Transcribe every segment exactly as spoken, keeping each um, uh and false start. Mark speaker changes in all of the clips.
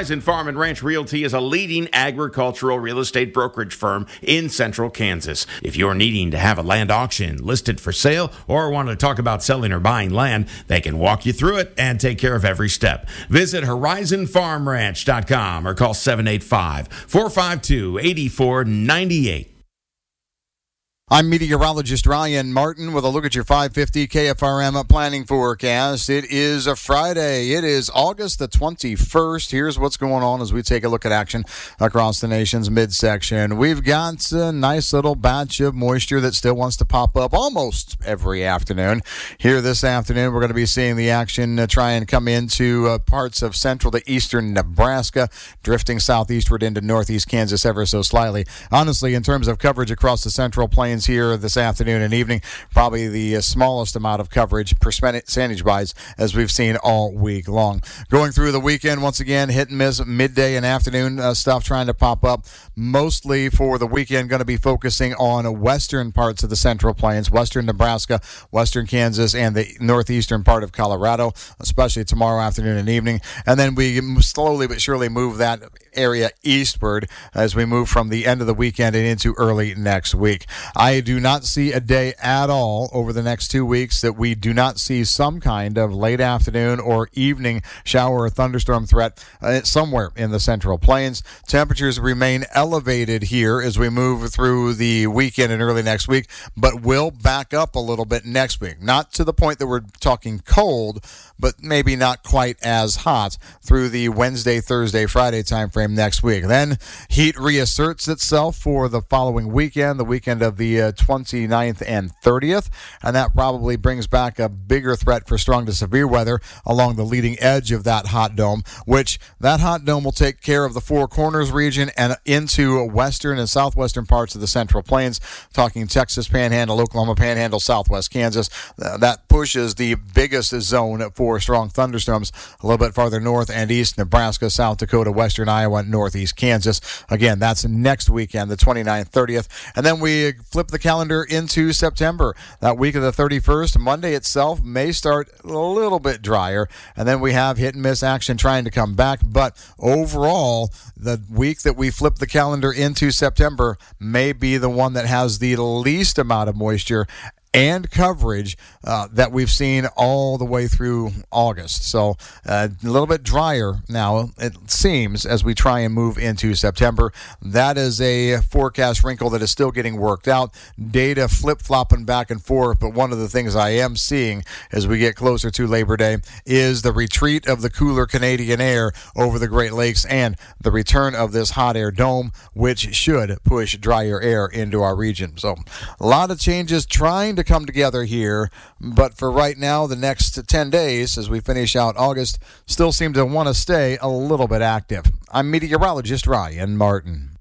Speaker 1: Horizon Farm and Ranch Realty is a leading agricultural real estate brokerage firm in central Kansas. If you're needing to have a land auction listed for sale or want to talk about selling or buying land, they can walk you through it and take care of every step. Visit horizon farm ranch dot com or call seven eight five, four five two, eight four nine eight.
Speaker 2: I'm meteorologist Ryan Martin with a look at your five fifty K F R M planning forecast. It is a Friday. It is August the twenty-first. Here's what's going on as we take a look at action across the nation's midsection. We've got a nice little batch of moisture that still wants to pop up almost every afternoon. Here this afternoon, we're going to be seeing the action uh, try and come into uh, parts of central to eastern Nebraska, drifting southeastward into northeast Kansas ever so slightly. Honestly, in terms of coverage across the central plains here this afternoon and evening, probably the uh, smallest amount of coverage percentage-wise as we've seen all week long. Going through the weekend, once again, hit and miss midday and afternoon uh, stuff trying to pop up. Mostly for the weekend, going to be focusing on western parts of the central plains, western Nebraska, western Kansas, and the northeastern part of Colorado, especially tomorrow afternoon and evening. And then we slowly but surely move that area eastward as we move from the end of the weekend and into early next week. I do not see a day at all over the next two weeks that we do not see some kind of late afternoon or evening shower or thunderstorm threat uh, somewhere in the central plains. Temperatures remain elevated here as we move through the weekend and early next week, but will back up a little bit next week. Not to the point that we're talking cold, but maybe not quite as hot through the Wednesday, Thursday, Friday timeframe next week. Then heat reasserts itself for the following weekend, the weekend of the uh, twenty-ninth and thirtieth, and that probably brings back a bigger threat for strong to severe weather along the leading edge of that hot dome, which that hot dome will take care of the Four Corners region and into western and southwestern parts of the central plains, talking Texas Panhandle, Oklahoma Panhandle, southwest Kansas. Uh, that pushes the biggest zone for strong thunderstorms a little bit farther north and east, Nebraska, South Dakota, western Iowa, and northeast Kansas. Again, that's next weekend, the twenty-ninth, thirtieth. And then we flip the calendar into September. That week of the thirty-first, Monday itself may start a little bit drier, and then we have hit and miss action trying to come back. But overall, the week that we flip the calendar into September may be the one that has the least amount of moisture and coverage uh, that we've seen all the way through August. So uh, a little bit drier now, it seems, as we try and move into September. That is a forecast wrinkle that is still getting worked out. Data flip-flopping back and forth, but one of the things I am seeing as we get closer to Labor Day is the retreat of the cooler Canadian air over the Great Lakes and the return of this hot air dome, which should push drier air into our region. So a lot of changes trying to come together here, but for right now, the next ten days as we finish out August still seem to want to stay a little bit active. I'm meteorologist Ryan Martin.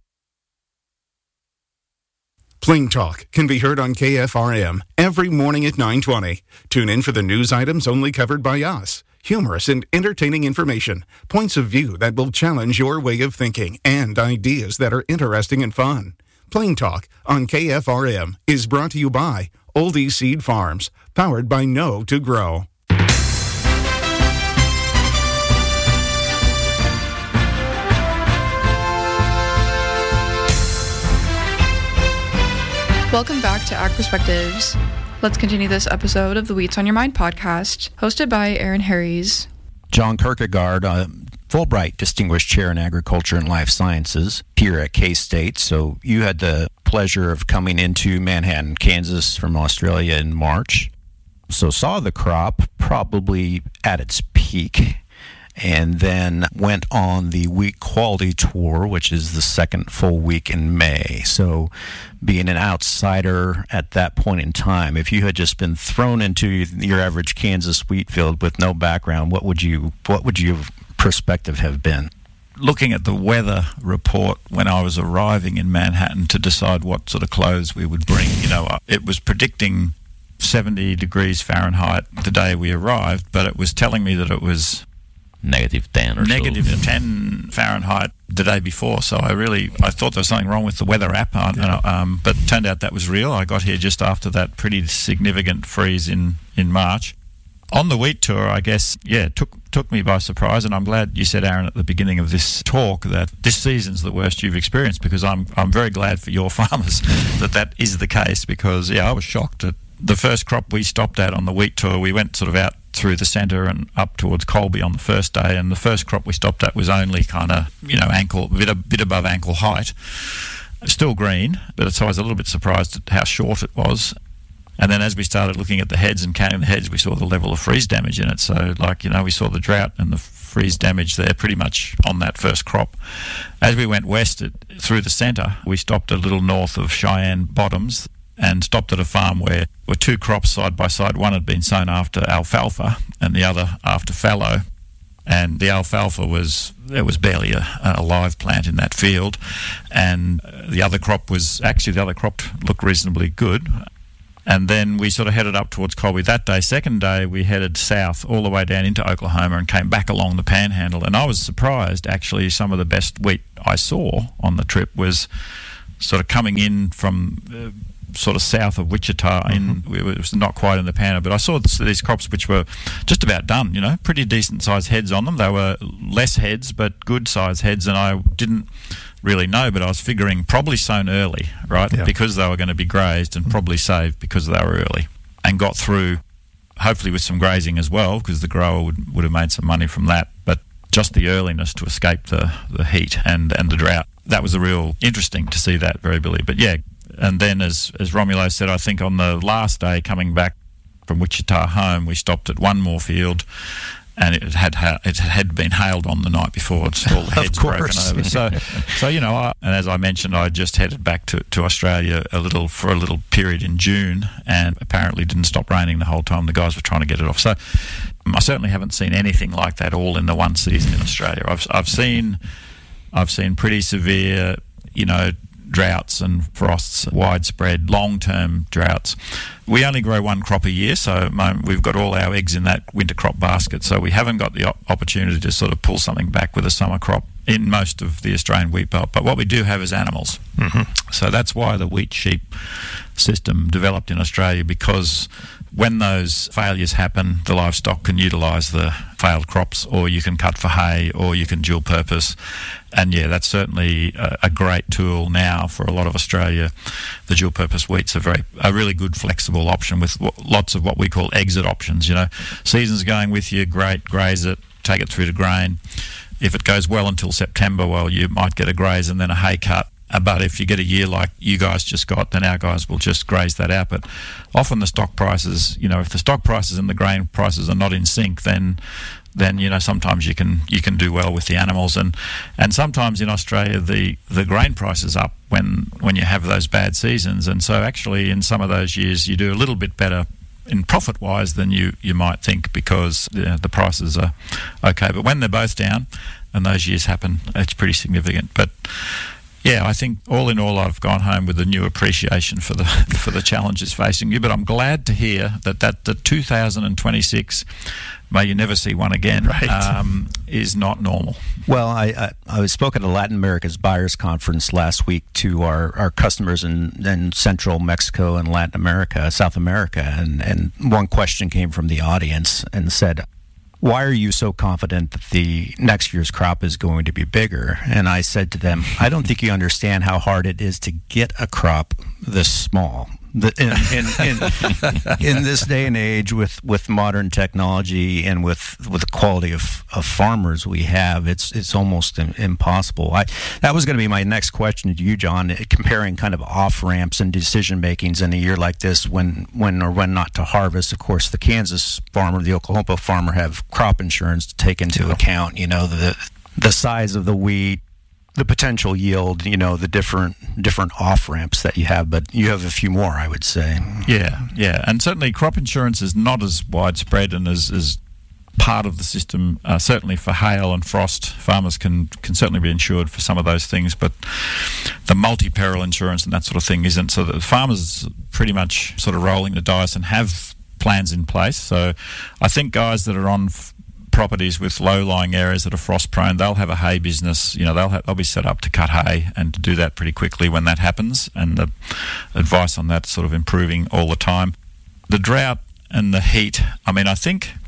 Speaker 3: Plain Talk can be heard on K F R M every morning at nine twenty. Tune in for the news items only covered by us. Humorous and entertaining information, points of view that will challenge your way of thinking, and ideas that are interesting and fun. Plain Talk on K F R M is brought to you by Oldie Seed Farms, powered by Know to Grow.
Speaker 4: Welcome back to Ag Perspectives. Let's continue this episode of the Wheats on Your Mind podcast, hosted by Aaron Harries.
Speaker 5: John Kierkegaard, uh, Fulbright Distinguished Chair in Agriculture and Life Sciences here at K-State. So you had the pleasure of coming into Manhattan, Kansas from Australia in March. So saw the crop probably at its peak, and then went on the Wheat Quality Tour, which is the second full week in May. So being an outsider at that point in time, if you had just been thrown into your average Kansas wheat field with no background, what would you what would your perspective have been?
Speaker 6: Looking at the weather report when I was arriving in Manhattan to decide what sort of clothes we would bring, you know, it was predicting seventy degrees Fahrenheit the day we arrived, but it was telling me that it was
Speaker 7: negative ten or
Speaker 6: negative
Speaker 7: so.
Speaker 6: ten Fahrenheit the day before. So I really, I thought there was something wrong with the weather app, uh, um, but it turned out that was real. I got here just after that pretty significant freeze in, in March. On the wheat tour, I guess, yeah, it took took me by surprise, and I'm glad you said, Aaron, at the beginning of this talk that this season's the worst you've experienced, because I'm I'm very glad for your farmers that that is the case, because, yeah, I was shocked at the first crop we stopped at on the wheat tour. We went sort of out through the centre and up towards Colby on the first day, and the first crop we stopped at was only kind of, you know, ankle, a bit, a bit above ankle height. Still green, but so I was a little bit surprised at how short it was. And then as we started looking at the heads and counting the heads, we saw the level of freeze damage in it. So, like, you know, we saw the drought and the freeze damage there pretty much on that first crop. As we went west it, through the centre, we stopped a little north of Cheyenne Bottoms and stopped at a farm where there were two crops side by side. One had been sown after alfalfa and the other after fallow. And the alfalfa was, there was barely a, a live plant in that field. And the other crop was, actually the other crop looked reasonably good. And then we sort of headed up towards Colby that day. Second day, we headed south all the way down into Oklahoma and came back along the Panhandle. And I was surprised, actually, some of the best wheat I saw on the trip was sort of coming in from uh, sort of south of Wichita. Mm-hmm. in, it was not quite in the Panhandle, but I saw this, these crops which were just about done, you know, pretty decent-sized heads on them. They were less heads, but good-sized heads, and I didn't really know, but I was figuring probably sown early, right, yeah. because they were going to be grazed, and probably saved because they were early, and got through hopefully with some grazing as well, because the grower would, would have made some money from that, but just the earliness to escape the, the heat and, and the drought. That was a real interesting to see that variability. But yeah, and then as, as Romulo said, I think on the last day coming back from Wichita home, we stopped at one more field, and it had ha- it had been hailed on the night before. It's all the heads broken over. So, so you know, I, and as I mentioned, I just headed back to, to Australia a little for a little period in June, and apparently didn't stop raining the whole time. The guys were trying to get it off. So, I certainly haven't seen anything like that all in the one season in Australia. I've I've seen I've seen pretty severe, you know, droughts and frosts, widespread, long-term droughts. We only grow one crop a year, so we've got all our eggs in that winter crop basket, so we haven't got the opportunity to sort of pull something back with a summer crop in most of the Australian wheat belt. But what we do have is animals. Mm-hmm. So that's why the wheat sheep system developed in Australia, because when those failures happen, the livestock can utilise the failed crops, or you can cut for hay, or you can dual purpose. And yeah, that's certainly a, a great tool now for a lot of Australia. The dual purpose wheat's a very, a really good flexible option with w- lots of what we call exit options. You know, season's going with you, great, graze it, take it through to grain. If it goes well until September, well, you might get a graze and then a hay cut. But if you get a year like you guys just got, then our guys will just graze that out. But often the stock prices, you know, if the stock prices and the grain prices are not in sync, then then you know sometimes you can you can do well with the animals. And and sometimes in Australia the the grain price is up when when you have those bad seasons. And so actually in some of those years you do a little bit better in profit wise than you you might think, because you know, the prices are okay. But when they're both down and those years happen, it's pretty significant. But yeah, I think all in all, I've gone home with a new appreciation for the for the challenges facing you. But I'm glad to hear that that the two thousand twenty-six, may you never see one again, right. um, is not normal.
Speaker 5: Well, I, I I was spoken at Latin America's Buyers Conference last week to our, our customers in, in Central Mexico and Latin America, South America, and, and one question came from the audience and said, why are you so confident that the next year's crop is going to be bigger? And I said to them, I don't think you understand how hard it is to get a crop this small. The, in, in, in, in this day and age, with, with modern technology and with with the quality of, of farmers we have, it's it's almost impossible. I, that was going to be my next question to you, John, comparing kind of off ramps and decision makings in a year like this, when when or when not to harvest. Of course, the Kansas farmer, the Oklahoma farmer have crop insurance to take into yeah. account. You know, the the size of the wheat, the potential yield, you know, the different different off ramps that you have, but you have a few more, I would say.
Speaker 6: Yeah, yeah, and certainly crop insurance is not as widespread and as, as part of the system. Uh, certainly for hail and frost, farmers can can certainly be insured for some of those things, but the multi-peril insurance and that sort of thing isn't. So the farmers pretty much sort of rolling the dice and have plans in place. So I think guys that are on f- properties with low-lying areas that are frost-prone, they'll have a hay business. You know, they'll have, they'll be set up to cut hay and to do that pretty quickly when that happens. And the advice on that sort of improving all the time. The drought and the heat. I mean, I think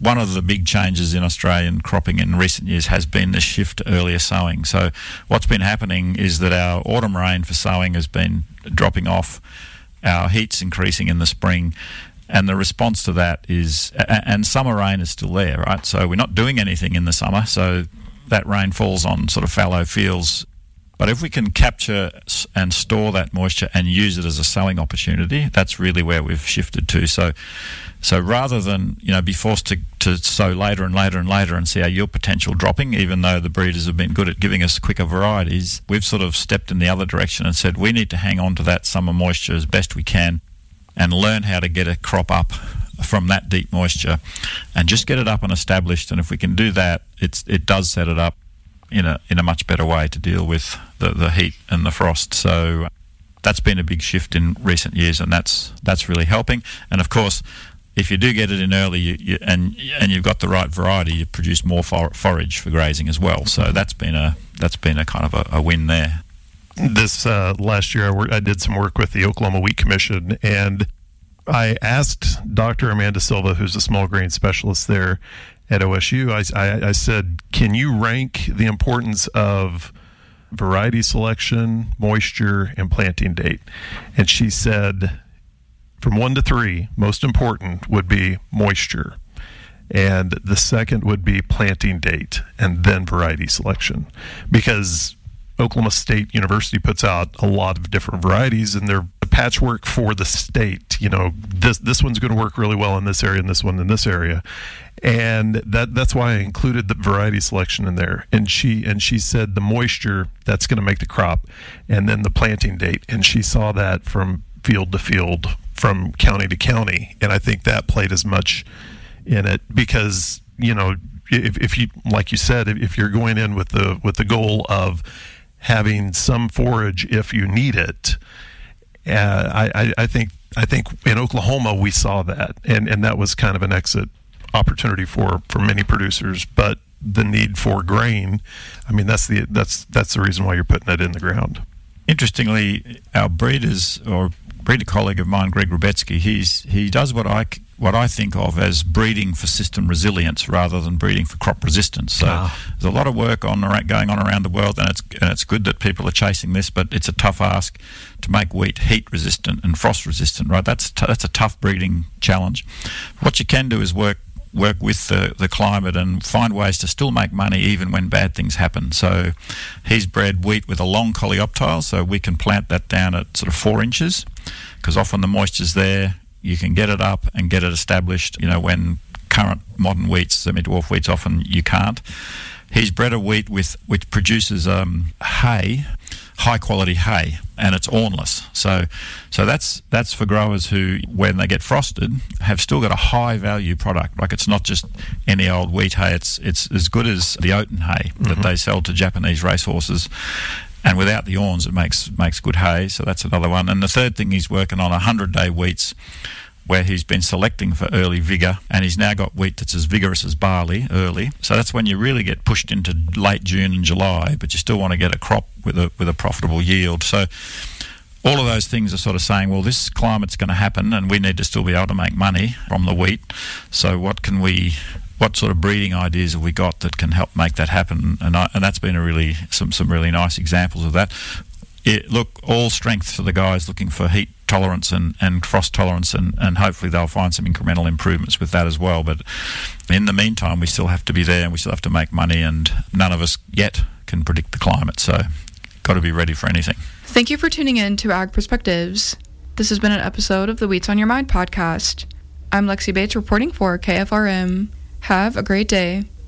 Speaker 6: one of the big changes in Australian cropping in recent years has been the shift to earlier sowing. So what's been happening is that our autumn rain for sowing has been dropping off, our heat's increasing in the spring, and the response to that is, and summer rain is still there, right? So we're not doing anything in the summer, so that rain falls on sort of fallow fields. But if we can capture and store that moisture and use it as a sowing opportunity, that's really where we've shifted to. So so rather than, you know, be forced to, to sow later and later and later and see our yield potential dropping, even though the breeders have been good at giving us quicker varieties, we've sort of stepped in the other direction and said we need to hang on to that summer moisture as best we can and learn how to get a crop up from that deep moisture and just get it up and established. And if we can do that, it's it does set it up in a in a much better way to deal with the, the heat and the frost. So that's been a big shift in recent years, and that's that's really helping. And of course, if you do get it in early you, you, and and you've got the right variety, you produce more for, forage for grazing as well. So that's been a that's been a kind of a, a win there.
Speaker 8: This uh, last year, I, work, I did some work with the Oklahoma Wheat Commission, and I asked Doctor Amanda Silva, who's a small grain specialist there at O S U, I, I, I said, can you rank the importance of variety selection, moisture, and planting date? And she said, from one to three, most important would be moisture. And the second would be planting date, and then variety selection. Because Oklahoma State University puts out a lot of different varieties, and they're a patchwork for the state. You know, this this one's going to work really well in this area, and this one in this area, and that that's why I included the variety selection in there. And she and she said the moisture, that's going to make the crop, and then the planting date. And she saw that from field to field, from county to county, and I think that played as much in it because, you know, if if you like you said, if you're going in with the with the goal of having some forage if you need it, uh, I, I think I think in Oklahoma we saw that, and, and that was kind of an exit opportunity for, for many producers. But the need for grain, I mean, that's the that's that's the reason why you're putting it in the ground.
Speaker 6: Interestingly, our breeders or breeder colleague of mine, Greg Rubetsky, he's he does what I what I think of as breeding for system resilience rather than breeding for crop resistance. So wow. There's a lot of work on going on around the world, and it's and it's good that people are chasing this, but it's a tough ask to make wheat heat resistant and frost resistant, right? That's t- that's a tough breeding challenge. What you can do is work work with the, the climate and find ways to still make money even when bad things happen. So he's bred wheat with a long coleoptile, so we can plant that down at sort of four inches because often the moisture's there. You can get it up and get it established, you know, when current modern wheats, semi-dwarf wheats, often you can't. He's bred a wheat with which produces um, hay, high-quality hay, and it's awnless. So so that's that's for growers who, when they get frosted, have still got a high-value product. Like, it's not just any old wheat hay. It's, it's as good as the oaten hay mm-hmm. that they sell to Japanese racehorses. And without the awns, it makes makes good hay, so that's another one. And the third thing, he's working on one hundred-day wheats where he's been selecting for early vigour, and he's now got wheat that's as vigorous as barley early. So that's when you really get pushed into late June and July, but you still want to get a crop with a with a profitable yield. So all of those things are sort of saying, well, this climate's going to happen, and we need to still be able to make money from the wheat. So what can we... what sort of breeding ideas have we got that can help make that happen? And I, and that's been a really some some really nice examples of that. It, look, all strength for the guys looking for heat tolerance and, and frost tolerance, and, and hopefully they'll find some incremental improvements with that as well. But in the meantime, we still have to be there and we still have to make money, and none of us yet can predict the climate, so got to be ready for anything.
Speaker 4: Thank you for tuning in to Ag Perspectives. This has been an episode of the Wheats on Your Mind podcast. I'm Lexi Bates reporting for K F R M. Have a great day.